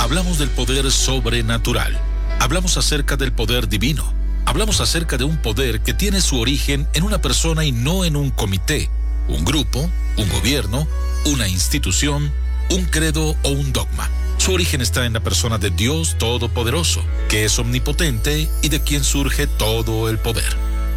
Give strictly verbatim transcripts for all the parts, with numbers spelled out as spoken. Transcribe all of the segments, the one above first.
Hablamos del poder sobrenatural. Hablamos acerca del poder divino. Hablamos acerca de un poder que tiene su origen en una persona y no en un comité, un grupo, un gobierno, una institución, un credo o un dogma. Su origen está en la persona de Dios Todopoderoso, que es omnipotente y de quien surge todo el poder.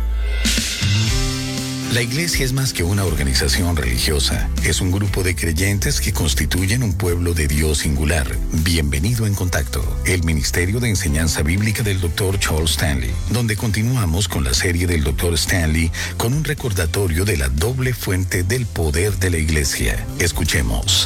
La Iglesia es más que una organización religiosa. Es un grupo de creyentes que constituyen un pueblo de Dios singular. Bienvenido en Contacto, el Ministerio de Enseñanza Bíblica del doctor Charles Stanley, donde continuamos con la serie del doctor Stanley con un recordatorio de la doble fuente del poder de la Iglesia. Escuchemos.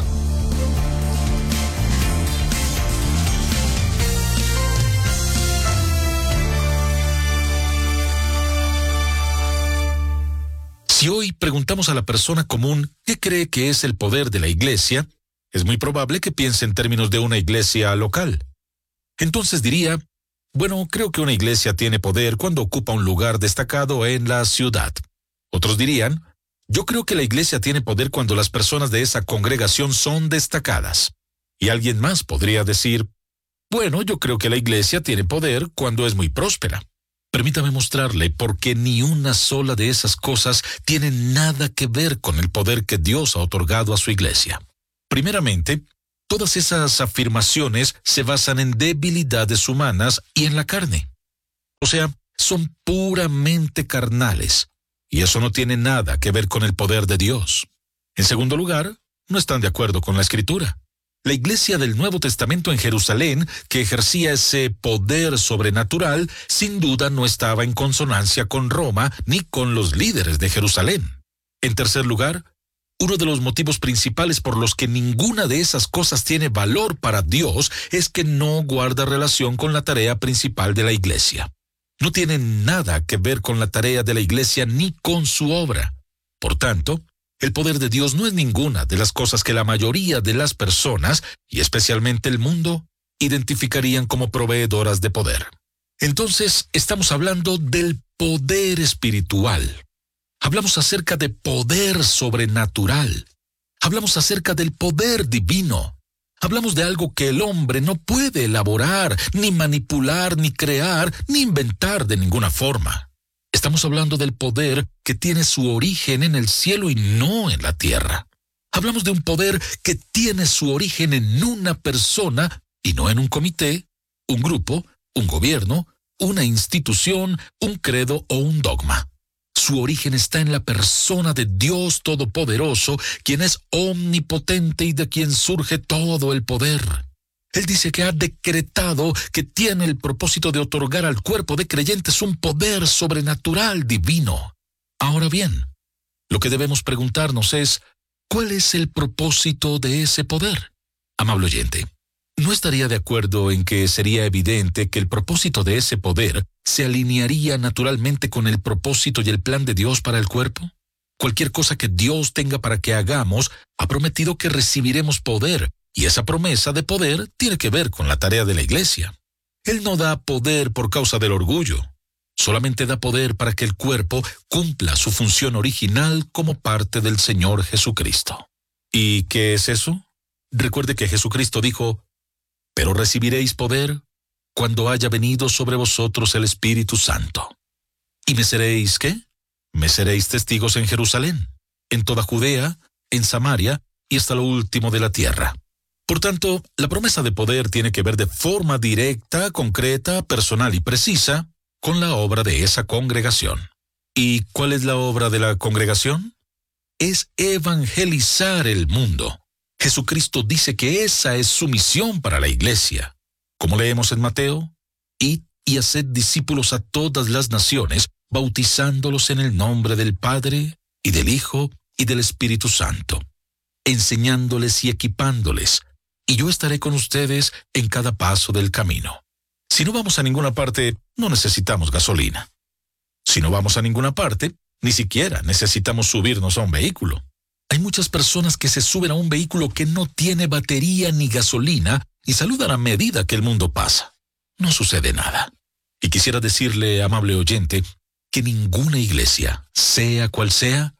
Si hoy preguntamos a la persona común qué cree que es el poder de la iglesia, es muy probable que piense en términos de una iglesia local. Entonces diría, bueno, creo que una iglesia tiene poder cuando ocupa un lugar destacado en la ciudad. Otros dirían, yo creo que la iglesia tiene poder cuando las personas de esa congregación son destacadas. Y alguien más podría decir, bueno, yo creo que la iglesia tiene poder cuando es muy próspera. Permítame mostrarle por qué ni una sola de esas cosas tiene nada que ver con el poder que Dios ha otorgado a su iglesia. Primeramente, todas esas afirmaciones se basan en debilidades humanas y en la carne. O sea, son puramente carnales, y eso no tiene nada que ver con el poder de Dios. En segundo lugar, no están de acuerdo con la Escritura. La iglesia del Nuevo Testamento en Jerusalén, que ejercía ese poder sobrenatural, sin duda no estaba en consonancia con Roma ni con los líderes de Jerusalén. En tercer lugar, uno de los motivos principales por los que ninguna de esas cosas tiene valor para Dios es que no guarda relación con la tarea principal de la iglesia. No tiene nada que ver con la tarea de la iglesia ni con su obra. Por tanto, el poder de Dios no es ninguna de las cosas que la mayoría de las personas, y especialmente el mundo, identificarían como proveedoras de poder. Entonces, estamos hablando del poder espiritual. Hablamos acerca de poder sobrenatural. Hablamos acerca del poder divino. Hablamos de algo que el hombre no puede elaborar, ni manipular, ni crear, ni inventar de ninguna forma. Estamos hablando del poder que tiene su origen en el cielo y no en la tierra. Hablamos de un poder que tiene su origen en una persona y no en un comité, un grupo, un gobierno, una institución, un credo o un dogma. Su origen está en la persona de Dios Todopoderoso, quien es omnipotente y de quien surge todo el poder. Él dice que ha decretado que tiene el propósito de otorgar al cuerpo de creyentes un poder sobrenatural divino. Ahora bien, lo que debemos preguntarnos es, ¿cuál es el propósito de ese poder? Amable oyente, ¿no estaría de acuerdo en que sería evidente que el propósito de ese poder se alinearía naturalmente con el propósito y el plan de Dios para el cuerpo? Cualquier cosa que Dios tenga para que hagamos, ha prometido que recibiremos poder. Y esa promesa de poder tiene que ver con la tarea de la iglesia. Él no da poder por causa del orgullo. Solamente da poder para que el cuerpo cumpla su función original como parte del Señor Jesucristo. ¿Y qué es eso? Recuerde que Jesucristo dijo, «Pero recibiréis poder cuando haya venido sobre vosotros el Espíritu Santo. ¿Y me seréis qué? Me seréis testigos en Jerusalén, en toda Judea, en Samaria y hasta lo último de la tierra». Por tanto, la promesa de poder tiene que ver de forma directa, concreta, personal y precisa con la obra de esa congregación. ¿Y cuál es la obra de la congregación? Es evangelizar el mundo. Jesucristo dice que esa es su misión para la iglesia. Como leemos en Mateo, id y haced discípulos a todas las naciones, bautizándolos en el nombre del Padre, y del Hijo, y del Espíritu Santo, enseñándoles y equipándoles, y yo estaré con ustedes en cada paso del camino. Si no vamos a ninguna parte, no necesitamos gasolina. Si no vamos a ninguna parte, ni siquiera necesitamos subirnos a un vehículo. Hay muchas personas que se suben a un vehículo que no tiene batería ni gasolina y saludan a medida que el mundo pasa. No sucede nada. Y quisiera decirle, amable oyente, que ninguna iglesia, sea cual sea,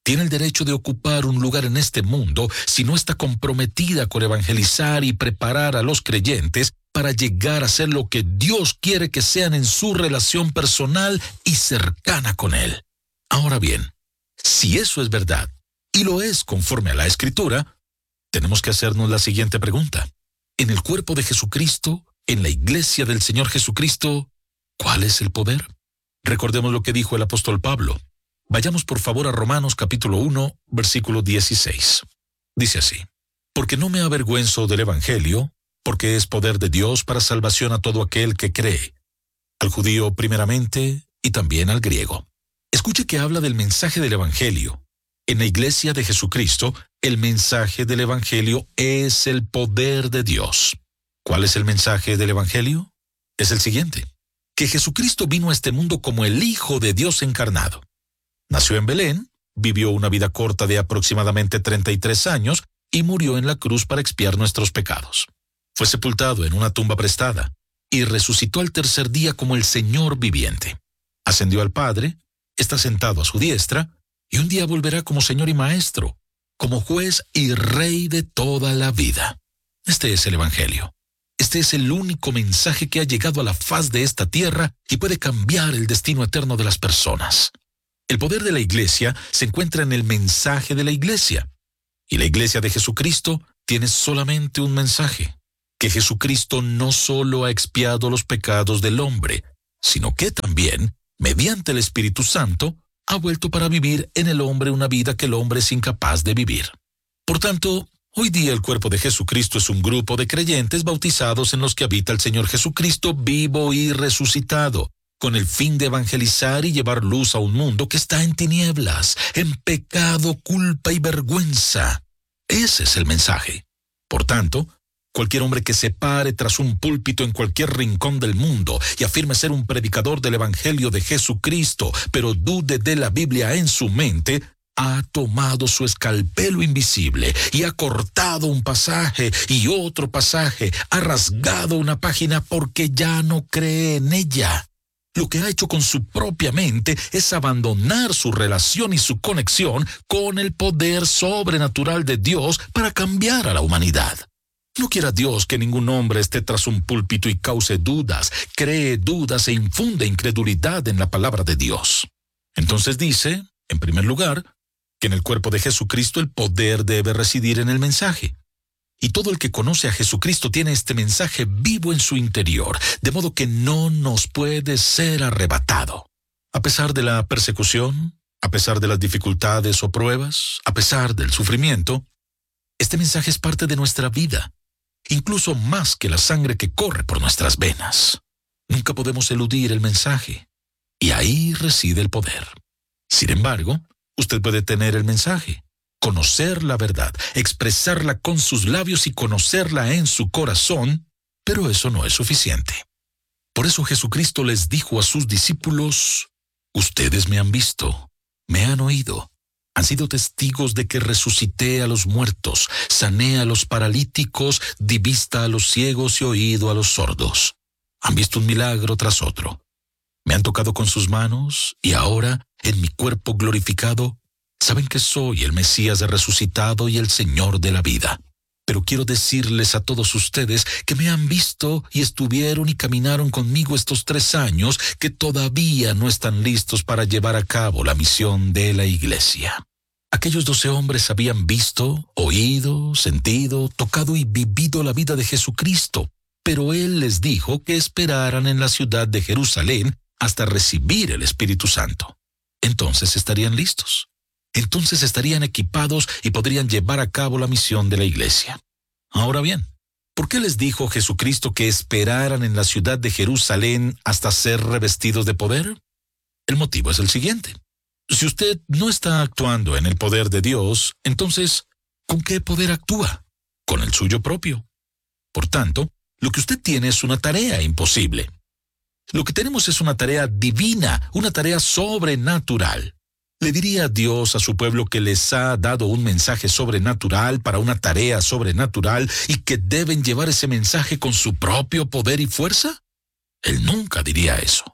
tiene el derecho de ocupar un lugar en este mundo si no está comprometida con evangelizar y preparar a los creyentes para llegar a ser lo que Dios quiere que sean en su relación personal y cercana con Él. Ahora bien, si eso es verdad, y lo es conforme a la Escritura, tenemos que hacernos la siguiente pregunta. En el cuerpo de Jesucristo, en la iglesia del Señor Jesucristo, ¿cuál es el poder? Recordemos lo que dijo el apóstol Pablo. Vayamos por favor a Romanos capítulo uno, versículo dieciséis. Dice así: porque no me avergüenzo del Evangelio, porque es poder de Dios para salvación a todo aquel que cree, al judío primeramente y también al griego. Escuche que habla del mensaje del Evangelio. En la iglesia de Jesucristo, el mensaje del Evangelio es el poder de Dios. ¿Cuál es el mensaje del Evangelio? Es el siguiente: que Jesucristo vino a este mundo como el Hijo de Dios encarnado. Nació en Belén, vivió una vida corta de aproximadamente treinta y tres años y murió en la cruz para expiar nuestros pecados. Fue sepultado en una tumba prestada y resucitó al tercer día como el Señor viviente. Ascendió al Padre, está sentado a su diestra y un día volverá como Señor y Maestro, como juez y Rey de toda la vida. Este es el Evangelio. Este es el único mensaje que ha llegado a la faz de esta tierra y puede cambiar el destino eterno de las personas. El poder de la iglesia se encuentra en el mensaje de la iglesia. Y la iglesia de Jesucristo tiene solamente un mensaje: que Jesucristo no solo ha expiado los pecados del hombre, sino que también, mediante el Espíritu Santo, ha vuelto para vivir en el hombre una vida que el hombre es incapaz de vivir. Por tanto, hoy día el cuerpo de Jesucristo es un grupo de creyentes bautizados en los que habita el Señor Jesucristo vivo y resucitado, con el fin de evangelizar y llevar luz a un mundo que está en tinieblas, en pecado, culpa y vergüenza. Ese es el mensaje. Por tanto, cualquier hombre que se pare tras un púlpito en cualquier rincón del mundo y afirme ser un predicador del Evangelio de Jesucristo, pero dude de la Biblia en su mente, ha tomado su escalpelo invisible y ha cortado un pasaje y otro pasaje, ha rasgado una página porque ya no cree en ella. Lo que ha hecho con su propia mente es abandonar su relación y su conexión con el poder sobrenatural de Dios para cambiar a la humanidad. No quiera Dios que ningún hombre esté tras un púlpito y cause dudas, cree dudas e infunde incredulidad en la palabra de Dios. Entonces dice, en primer lugar, que en el cuerpo de Jesucristo el poder debe residir en el mensaje. Y todo el que conoce a Jesucristo tiene este mensaje vivo en su interior, de modo que no nos puede ser arrebatado. A pesar de la persecución, a pesar de las dificultades o pruebas, a pesar del sufrimiento, este mensaje es parte de nuestra vida, incluso más que la sangre que corre por nuestras venas. Nunca podemos eludir el mensaje, y ahí reside el poder. Sin embargo, usted puede tener el mensaje, conocer la verdad, expresarla con sus labios y conocerla en su corazón, pero eso no es suficiente. Por eso Jesucristo les dijo a sus discípulos: ustedes me han visto, me han oído, han sido testigos de que resucité a los muertos, sané a los paralíticos, di vista a los ciegos y oído a los sordos. Han visto un milagro tras otro. Me han tocado con sus manos y ahora, en mi cuerpo glorificado, saben que soy el Mesías resucitado y el Señor de la vida. Pero quiero decirles a todos ustedes que me han visto y estuvieron y caminaron conmigo estos tres años que todavía no están listos para llevar a cabo la misión de la iglesia. Aquellos doce hombres habían visto, oído, sentido, tocado y vivido la vida de Jesucristo, pero Él les dijo que esperaran en la ciudad de Jerusalén hasta recibir el Espíritu Santo. Entonces estarían listos. Entonces estarían equipados y podrían llevar a cabo la misión de la iglesia. Ahora bien, ¿por qué les dijo Jesucristo que esperaran en la ciudad de Jerusalén hasta ser revestidos de poder? El motivo es el siguiente. Si usted no está actuando en el poder de Dios, entonces, ¿con qué poder actúa? Con el suyo propio. Por tanto, lo que usted tiene es una tarea imposible. Lo que tenemos es una tarea divina, una tarea sobrenatural. ¿Le diría Dios a su pueblo que les ha dado un mensaje sobrenatural para una tarea sobrenatural y que deben llevar ese mensaje con su propio poder y fuerza? Él nunca diría eso.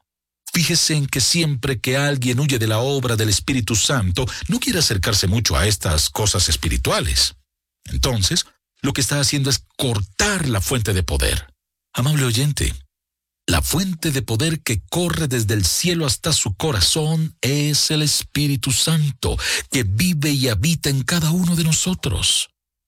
Fíjese en que siempre que alguien huye de la obra del Espíritu Santo, no quiere acercarse mucho a estas cosas espirituales. Entonces, lo que está haciendo es cortar la fuente de poder. Amable oyente, la fuente de poder que corre desde el cielo hasta su corazón es el Espíritu Santo, que vive y habita en cada uno de nosotros.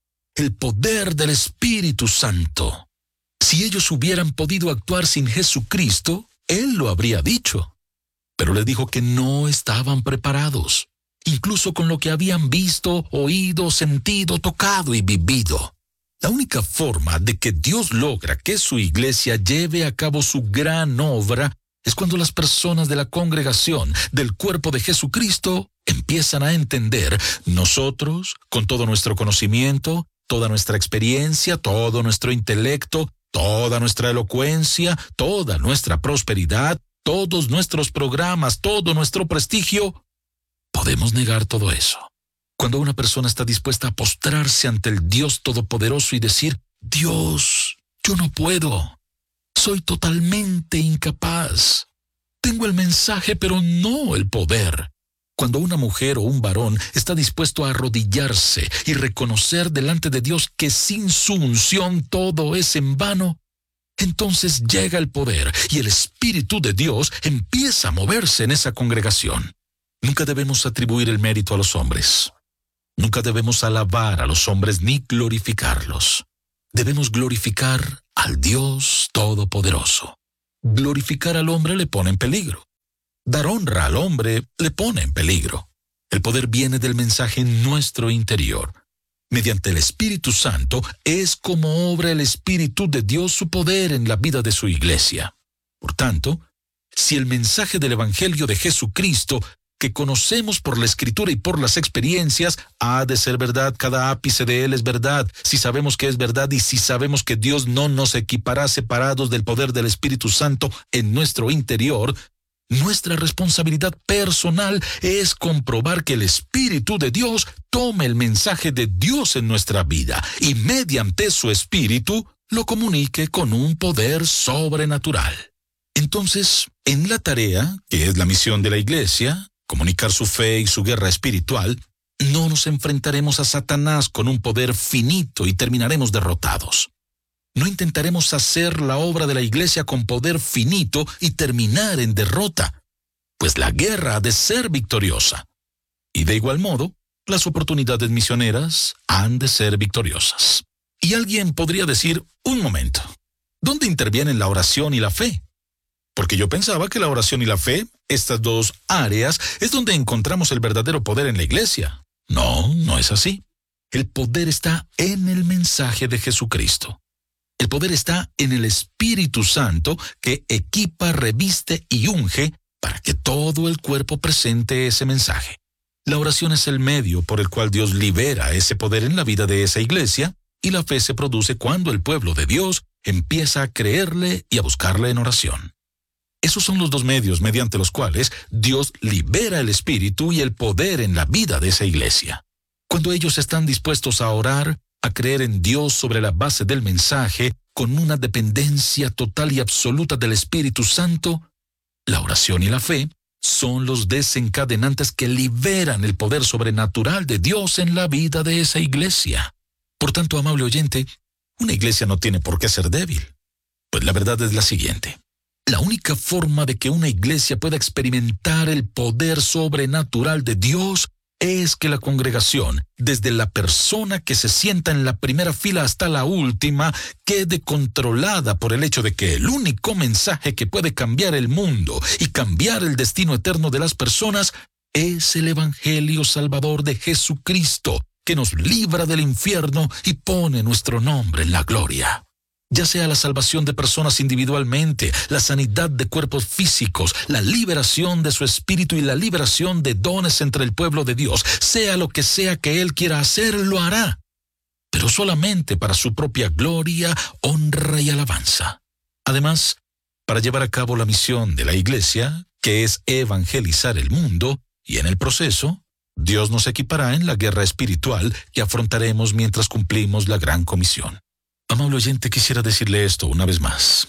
El poder del Espíritu Santo. Si ellos hubieran podido actuar sin Jesucristo, Él lo habría dicho. Pero les dijo que no estaban preparados, incluso con lo que habían visto, oído, sentido, tocado y vivido. La única forma de que Dios logra que su iglesia lleve a cabo su gran obra es cuando las personas de la congregación del cuerpo de Jesucristo empiezan a entender: nosotros, con todo nuestro conocimiento, toda nuestra experiencia, todo nuestro intelecto, toda nuestra elocuencia, toda nuestra prosperidad, todos nuestros programas, todo nuestro prestigio, podemos negar todo eso. Cuando una persona está dispuesta a postrarse ante el Dios Todopoderoso y decir: Dios, yo no puedo, soy totalmente incapaz, tengo el mensaje pero no el poder. Cuando una mujer o un varón está dispuesto a arrodillarse y reconocer delante de Dios que sin su unción todo es en vano, entonces llega el poder y el Espíritu de Dios empieza a moverse en esa congregación. Nunca debemos atribuir el mérito a los hombres. Nunca debemos alabar a los hombres ni glorificarlos. Debemos glorificar al Dios Todopoderoso. Glorificar al hombre le pone en peligro. Dar honra al hombre le pone en peligro. El poder viene del mensaje en nuestro interior. Mediante el Espíritu Santo es como obra el Espíritu de Dios su poder en la vida de su iglesia. Por tanto, si el mensaje del Evangelio de Jesucristo, que conocemos por la Escritura y por las experiencias, ha de ser verdad, cada ápice de él es verdad, si sabemos que es verdad y si sabemos que Dios no nos equipará separados del poder del Espíritu Santo en nuestro interior, nuestra responsabilidad personal es comprobar que el Espíritu de Dios tome el mensaje de Dios en nuestra vida y mediante su Espíritu lo comunique con un poder sobrenatural. Entonces, en la tarea, que es la misión de la iglesia, comunicar su fe y su guerra espiritual, no nos enfrentaremos a Satanás con un poder finito y terminaremos derrotados. No intentaremos hacer la obra de la iglesia con poder finito y terminar en derrota, pues la guerra ha de ser victoriosa. Y de igual modo, las oportunidades misioneras han de ser victoriosas. Y alguien podría decir: un momento, ¿dónde intervienen la oración y la fe? Porque yo pensaba que la oración y la fe, estas dos áreas, es donde encontramos el verdadero poder en la iglesia. No, no es así. El poder está en el mensaje de Jesucristo. El poder está en el Espíritu Santo que equipa, reviste y unge para que todo el cuerpo presente ese mensaje. La oración es el medio por el cual Dios libera ese poder en la vida de esa iglesia, y la fe se produce cuando el pueblo de Dios empieza a creerle y a buscarle en oración. Esos son los dos medios mediante los cuales Dios libera el Espíritu y el poder en la vida de esa iglesia. Cuando ellos están dispuestos a orar, a creer en Dios sobre la base del mensaje, con una dependencia total y absoluta del Espíritu Santo, la oración y la fe son los desencadenantes que liberan el poder sobrenatural de Dios en la vida de esa iglesia. Por tanto, amable oyente, una iglesia no tiene por qué ser débil. Pues la verdad es la siguiente: la única forma de que una iglesia pueda experimentar el poder sobrenatural de Dios es que la congregación, desde la persona que se sienta en la primera fila hasta la última, quede controlada por el hecho de que el único mensaje que puede cambiar el mundo y cambiar el destino eterno de las personas es el Evangelio Salvador de Jesucristo, que nos libra del infierno y pone nuestro nombre en la gloria. Ya sea la salvación de personas individualmente, la sanidad de cuerpos físicos, la liberación de su espíritu y la liberación de dones entre el pueblo de Dios, sea lo que sea que Él quiera hacer, lo hará, pero solamente para su propia gloria, honra y alabanza. Además, para llevar a cabo la misión de la iglesia, que es evangelizar el mundo, y en el proceso, Dios nos equipará en la guerra espiritual que afrontaremos mientras cumplimos la gran comisión. Amable oyente, quisiera decirle esto una vez más.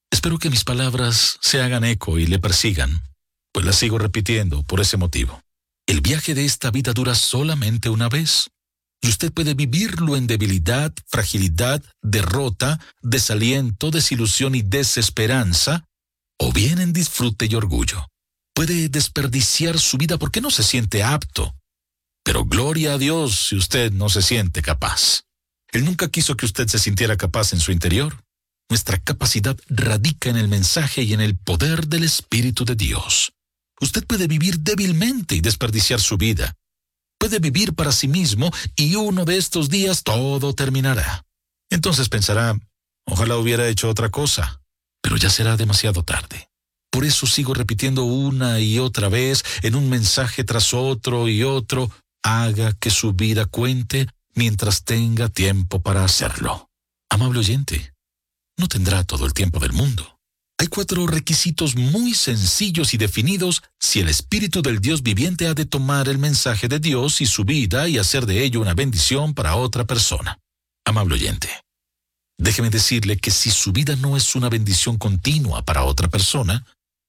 Espero que mis palabras se hagan eco y le persigan, pues las sigo repitiendo por ese motivo. El viaje de esta vida dura solamente una vez, y usted puede vivirlo en debilidad, fragilidad, derrota, desaliento, desilusión y desesperanza, o bien en disfrute y orgullo. Puede desperdiciar su vida porque no se siente apto, pero gloria a Dios si usted no se siente capaz. Él nunca quiso que usted se sintiera capaz en su interior. Nuestra capacidad radica en el mensaje y en el poder del Espíritu de Dios. Usted puede vivir débilmente y desperdiciar su vida. Puede vivir para sí mismo y uno de estos días todo terminará. Entonces pensará, ojalá hubiera hecho otra cosa, pero ya será demasiado tarde. Por eso sigo repitiendo una y otra vez en un mensaje tras otro y otro, haga que su vida cuente mientras tenga tiempo para hacerlo. Amable oyente, no tendrá todo el tiempo del mundo. Hay cuatro requisitos muy sencillos y definidos si el Espíritu del Dios viviente ha de tomar el mensaje de Dios y su vida y hacer de ello una bendición para otra persona. Amable oyente, déjeme decirle que si su vida no es una bendición continua para otra persona,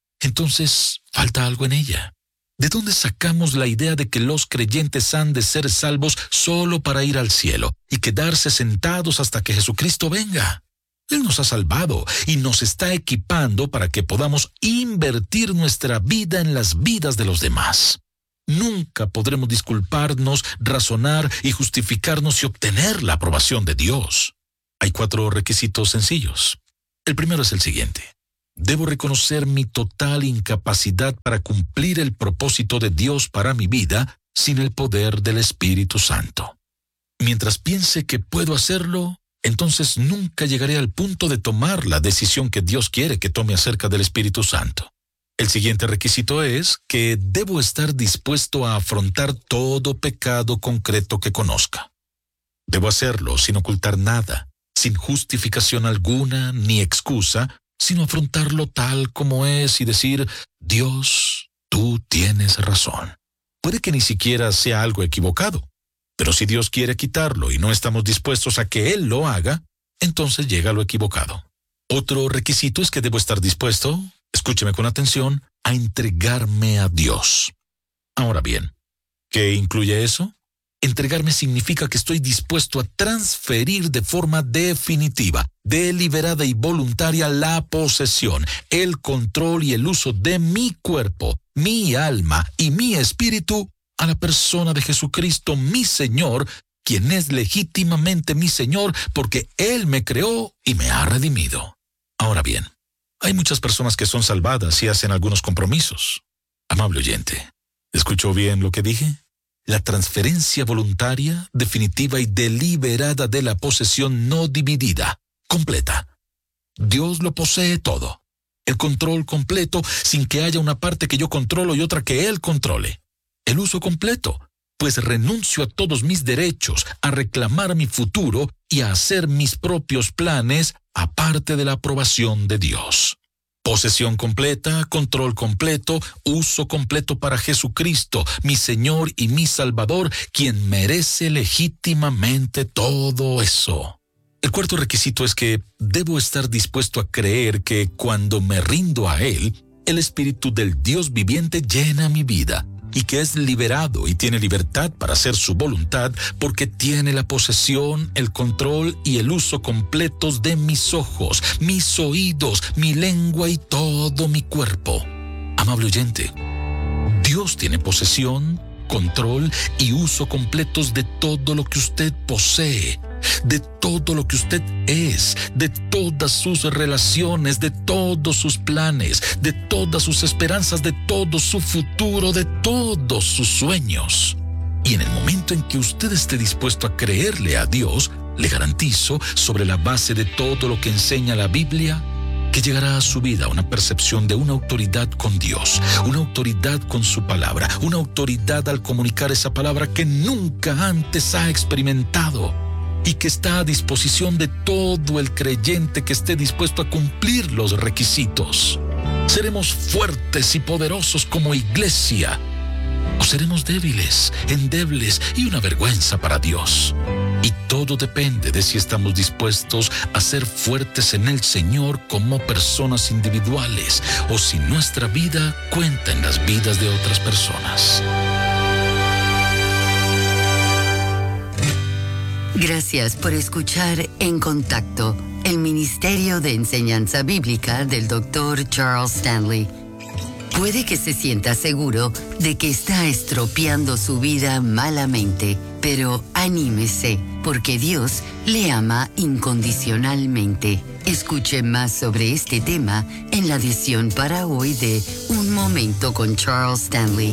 entonces falta algo en ella. ¿De dónde sacamos la idea de que los creyentes han de ser salvos solo para ir al cielo y quedarse sentados hasta que Jesucristo venga? Él nos ha salvado y nos está equipando para que podamos invertir nuestra vida en las vidas de los demás. Nunca podremos disculparnos, razonar y justificarnos y obtener la aprobación de Dios. Hay cuatro requisitos sencillos. El primero es el siguiente. Debo reconocer mi total incapacidad para cumplir el propósito de Dios para mi vida sin el poder del Espíritu Santo. Mientras piense que puedo hacerlo, entonces nunca llegaré al punto de tomar la decisión que Dios quiere que tome acerca del Espíritu Santo. El siguiente requisito es que debo estar dispuesto a afrontar todo pecado concreto que conozca. Debo hacerlo sin ocultar nada, sin justificación alguna ni excusa, sino afrontarlo tal como es y decir, Dios, tú tienes razón. Puede que ni siquiera sea algo equivocado, pero si Dios quiere quitarlo y no estamos dispuestos a que Él lo haga, entonces llega lo equivocado. Otro requisito es que debo estar dispuesto, escúcheme con atención, a entregarme a Dios. Ahora bien, ¿qué incluye eso? Entregarme significa que estoy dispuesto a transferir de forma definitiva, deliberada y voluntaria la posesión, el control y el uso de mi cuerpo, mi alma y mi espíritu a la persona de Jesucristo, mi Señor, quien es legítimamente mi Señor porque Él me creó y me ha redimido. Ahora bien, hay muchas personas que son salvadas y hacen algunos compromisos. Amable oyente, ¿escuchó bien lo que dije? La transferencia voluntaria, definitiva y deliberada de la posesión no dividida, completa. Dios lo posee todo. El control completo sin que haya una parte que yo controlo y otra que Él controle. El uso completo, pues renuncio a todos mis derechos, a reclamar mi futuro y a hacer mis propios planes aparte de la aprobación de Dios. Posesión completa, control completo, uso completo para Jesucristo, mi Señor y mi Salvador, quien merece legítimamente todo eso. El cuarto requisito es que debo estar dispuesto a creer que cuando me rindo a Él, el Espíritu del Dios viviente llena mi vida y que es liberado y tiene libertad para hacer su voluntad porque tiene la posesión, el control y el uso completos de mis ojos, mis oídos, mi lengua y todo mi cuerpo. Amable oyente, Dios tiene posesión, control y uso completos de todo lo que usted posee, de todo lo que usted es, de todas sus relaciones, de todos sus planes, de todas sus esperanzas, de todo su futuro, de todos sus sueños. Y en el momento en que usted esté dispuesto a creerle a Dios, le garantizo, sobre la base de todo lo que enseña la Biblia, que llegará a su vida una percepción de una autoridad con Dios, una autoridad con su palabra, una autoridad al comunicar esa palabra que nunca antes ha experimentado y que está a disposición de todo el creyente que esté dispuesto a cumplir los requisitos. ¿Seremos fuertes y poderosos como iglesia o seremos débiles, endebles y una vergüenza para Dios? Y todo depende de si estamos dispuestos a ser fuertes en el Señor como personas individuales o si nuestra vida cuenta en las vidas de otras personas. Gracias por escuchar En Contacto, el Ministerio de Enseñanza Bíblica del doctor Charles Stanley. Puede que se sienta seguro de que está estropeando su vida malamente, pero anímese, porque Dios le ama incondicionalmente. Escuche más sobre este tema en la edición para hoy de Un Momento con Charles Stanley.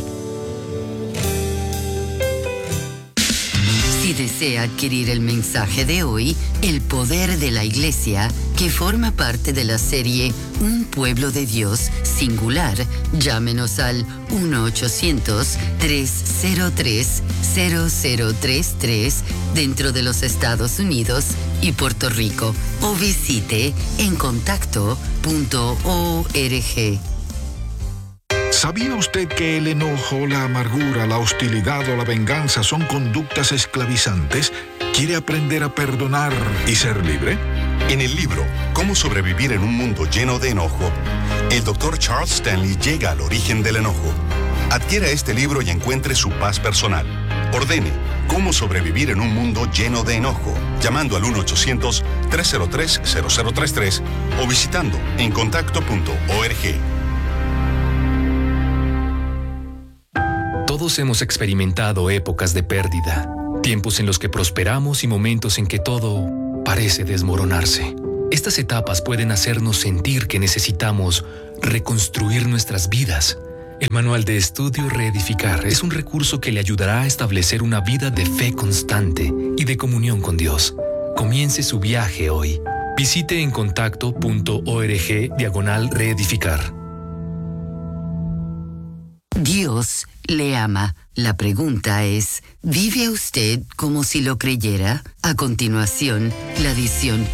Si desea adquirir el mensaje de hoy, El Poder de la Iglesia, que forma parte de la serie Un Pueblo de Dios Singular, llámenos al uno ochocientos, tres cero tres, cero cero tres tres dentro de los Estados Unidos y Puerto Rico o visite en contacto punto org. ¿Sabía usted que el enojo, la amargura, la hostilidad o la venganza son conductas esclavizantes? ¿Quiere aprender a perdonar y ser libre? En el libro Cómo sobrevivir en un mundo lleno de enojo, el doctor Charles Stanley llega al origen del enojo. Adquiera este libro y encuentre su paz personal. Ordene Cómo sobrevivir en un mundo lleno de enojo, llamando al uno ochocientos, tres cero tres, cero cero tres tres o visitando en contacto punto org. Todos hemos experimentado épocas de pérdida, tiempos en los que prosperamos y momentos en que todo parece desmoronarse. Estas etapas pueden hacernos sentir que necesitamos reconstruir nuestras vidas. El manual de estudio Reedificar es un recurso que le ayudará a establecer una vida de fe constante y de comunión con Dios. Comience su viaje hoy. Visite en contacto punto org diagonal reedificar. Dios le ama. La pregunta es, ¿vive usted como si lo creyera? A continuación, la edición